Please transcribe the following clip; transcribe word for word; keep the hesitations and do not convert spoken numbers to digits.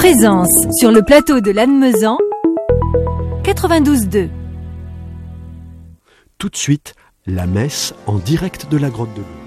Présence sur le plateau de Lannemezan, quatre-vingt-douze deux. Tout de suite, la messe en direct de la grotte de Lourdes.